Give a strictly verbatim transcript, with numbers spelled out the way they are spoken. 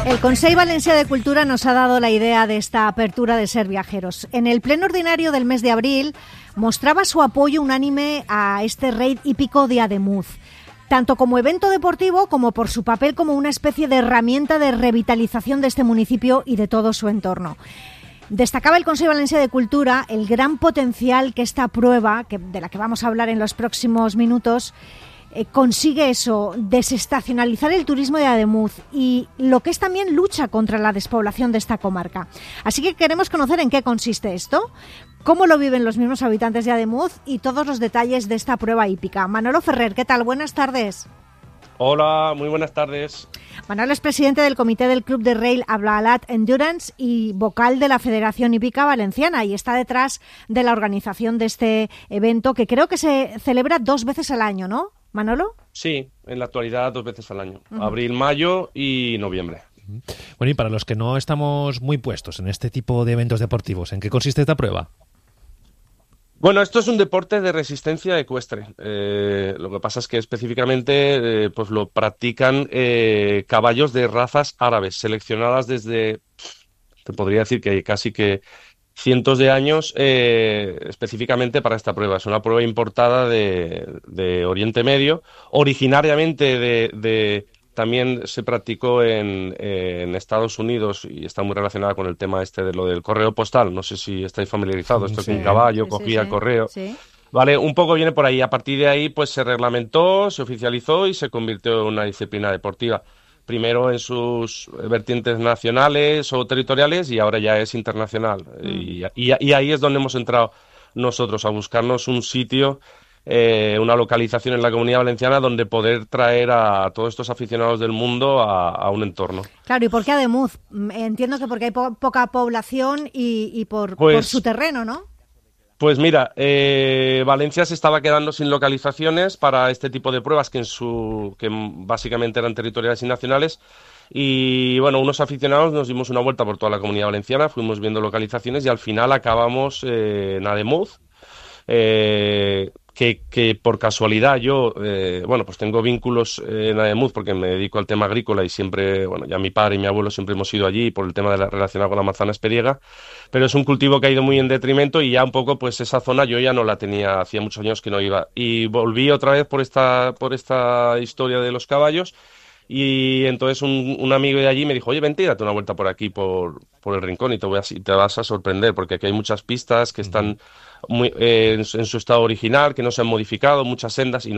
El Consell Valencià de Cultura nos ha dado la idea de esta apertura de Ser Viajeros. En el pleno ordinario del mes de abril mostraba su apoyo unánime a este raid hípico de Ademuz, tanto como evento deportivo como por su papel como una especie de herramienta de revitalización de este municipio y de todo su entorno. Destacaba el Consell Valencià de Cultura el gran potencial que esta prueba, que, de la que vamos a hablar en los próximos minutos, eh, consigue eso, desestacionalizar el turismo de Ademuz y lo que es también lucha contra la despoblación de esta comarca. Así que queremos conocer en qué consiste esto, cómo lo viven los mismos habitantes de Ademuz y todos los detalles de esta prueba hípica. Manolo Ferrer, ¿qué tal? Buenas tardes. Hola, muy buenas tardes. Manolo es presidente del comité del Club de Rail Ablalat Endurance y vocal de la Federación Hípica Valenciana y está detrás de la organización de este evento que creo que se celebra dos veces al año, ¿no, Manolo? Sí, en la actualidad dos veces al año, uh-huh. Abril, mayo y noviembre. Bueno, y para los que no estamos muy puestos en este tipo de eventos deportivos, ¿en qué consiste esta prueba? Bueno, esto es un deporte de resistencia ecuestre. Eh, lo que pasa es que específicamente eh, pues lo practican eh, caballos de razas árabes, seleccionadas desde, te podría decir que casi que cientos de años eh, específicamente para esta prueba. Es una prueba importada de, de Oriente Medio, originariamente de... de también se practicó en, en Estados Unidos y está muy relacionada con el tema este de lo del correo postal. No sé si estáis familiarizados. Esto sí, que un caballo sí, cogía sí, sí. correo. Sí. Vale, un poco viene por ahí. A partir de ahí pues se reglamentó, se oficializó y se convirtió en una disciplina deportiva. Primero en sus vertientes nacionales o territoriales y ahora ya es internacional. Mm. Y, y, y ahí es donde hemos entrado nosotros a buscarnos un sitio, Eh, una localización en la Comunidad Valenciana donde poder traer a todos estos aficionados del mundo a, a un entorno. Claro, ¿y por qué Ademuz? Entiendo que porque hay po- poca población y, y por, pues, por su terreno, ¿no? Pues mira, eh, Valencia se estaba quedando sin localizaciones para este tipo de pruebas que en su que básicamente eran territoriales y nacionales. Y bueno, unos aficionados nos dimos una vuelta por toda la Comunidad Valenciana, fuimos viendo localizaciones y al final acabamos eh, en Ademuz. Eh, Que, que por casualidad yo, eh, bueno, pues tengo vínculos eh, en Ademuz porque me dedico al tema agrícola y siempre, bueno, ya mi padre y mi abuelo siempre hemos ido allí por el tema de la, relacionado con la manzana esperiega, pero es un cultivo que ha ido muy en detrimento y ya un poco, pues esa zona yo ya no la tenía, hacía muchos años que no iba. Y volví otra vez por esta, por esta historia de los caballos y entonces un, un amigo de allí me dijo, oye, vente y date una vuelta por aquí, por, por el rincón y te, voy a, te vas a sorprender porque aquí hay muchas pistas que están muy, eh, en, en su estado original, que no se han modificado, muchas sendas y no